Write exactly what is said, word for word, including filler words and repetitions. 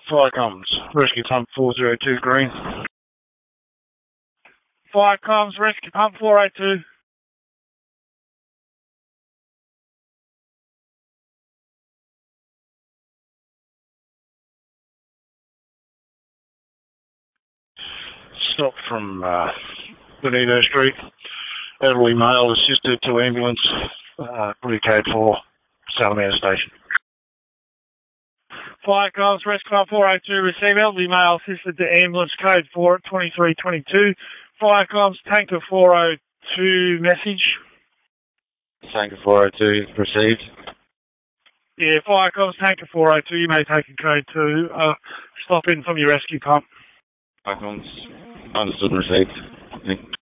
Fire comes. Rescue pump four zero two green. Fire comes. Rescue pump four oh two. Stop from uh, Benito Street. Elderly male assisted to ambulance. Uh, Blue code four. Salamander Station. Fire comes. Rescue pump four oh two. Receive elderly male assisted to ambulance code four twenty-three twenty-two. Fire comes. Tanker four oh two message. Tanker four oh two received. Yeah, fire comes. Tanker four oh two. You may take a code two. Uh, stop in from your rescue pump. Fire comes. Understood and received.